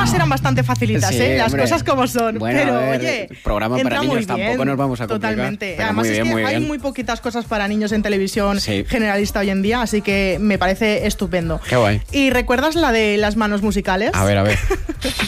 últimas eran bastante facilitas, Sí, las hombre. cosas como son. Bueno, pero, a ver, oye, el programa para entra niños muy tampoco bien, nos vamos a complicar. totalmente. Pero Además muy bien, es que muy hay bien. muy poquitas cosas para niños en televisión Sí. generalista hoy en día, así que me parece estupendo. Qué guay. ¿Y recuerdas la de las manos musicales? A ver.